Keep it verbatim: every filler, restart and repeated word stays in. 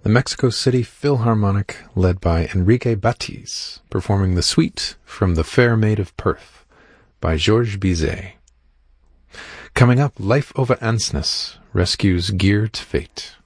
the Mexico City Philharmonic, led by Enrique Batiz, performing the suite from The Fair Maid of Perth by Georges Bizet. Coming up, Life Over Ansness rescues Gear to Fate.